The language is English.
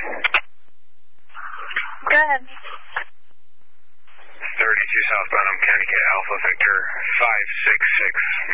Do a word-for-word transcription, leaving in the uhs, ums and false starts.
Go ahead. thirty-two southbound, I'm County K Alpha Victor five six six,